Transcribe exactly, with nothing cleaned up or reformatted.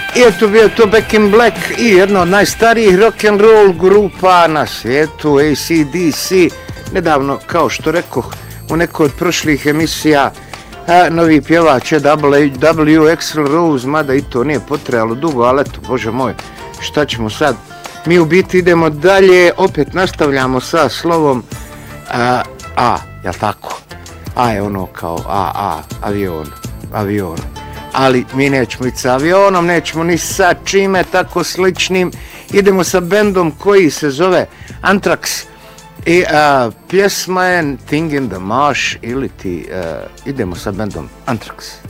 I eto bio to Back in Black i jedna od najstarijih rock and roll grupa na svijetu, A C D C. Nedavno, kao što rekoh u nekoj od prošlih emisija, a, novi pjevač je W. Axl Rose, mada i to nije potrebalo dugo, ali eto, bože moj, šta ćemo sad? Mi u biti idemo dalje, opet nastavljamo sa slovom a, A, jel tako? A je ono kao A, A, avion, avion. Ali mi nećemo ići sa avionom, nećemo ni sa čime tako sličnim. Idemo sa bendom koji se zove Anthrax. I a, pjesma je Thing in the Marsh ili ti, a, idemo sa bendom Anthrax.